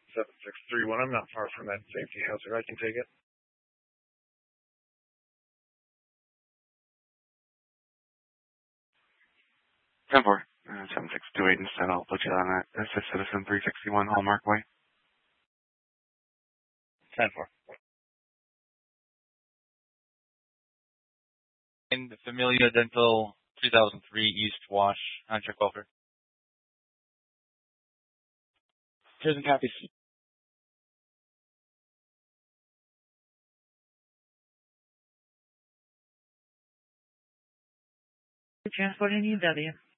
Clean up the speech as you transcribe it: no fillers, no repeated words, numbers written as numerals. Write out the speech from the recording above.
7631. I'm not far from that safety hazard. I can take it. Ten four. 7628 instead. I'll put you on that. Assist Citizen 361 Hallmark Way. 10-4. In the Familia Dental 3003 East Wash on check welfare. Prison copies. Transporting UW.